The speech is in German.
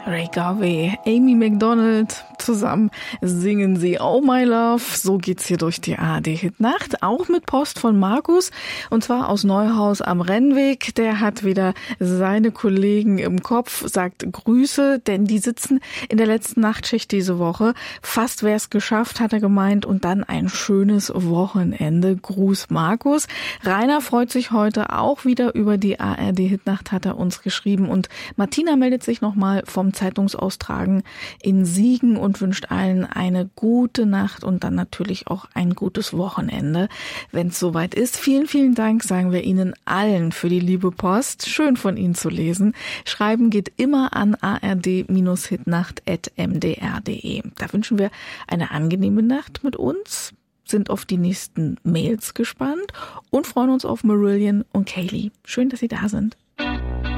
Ray Garvey, Amy Macdonald, zusammen singen sie Oh My Love. So geht's hier durch die ARD-Hitnacht, auch mit Post von Markus, und zwar aus Neuhaus am Rennweg. Der hat wieder seine Kollegen im Kopf, sagt Grüße, denn die sitzen in der letzten Nachtschicht diese Woche. Fast wär's geschafft, hat er gemeint, und dann ein schönes Wochenende. Gruß Markus. Rainer freut sich heute auch wieder über die ARD-Hitnacht, hat er uns geschrieben, und Martina meldet sich nochmal vom Zeitungsaustragen in Siegen und wünscht allen eine gute Nacht und dann natürlich auch ein gutes Wochenende, wenn es soweit ist. Vielen, vielen Dank, sagen wir Ihnen allen für die liebe Post. Schön von Ihnen zu lesen. Schreiben geht immer an ard-hitnacht@mdr.de. Da wünschen wir eine angenehme Nacht mit uns, sind auf die nächsten Mails gespannt und freuen uns auf Marillion und Kaylee. Schön, dass Sie da sind.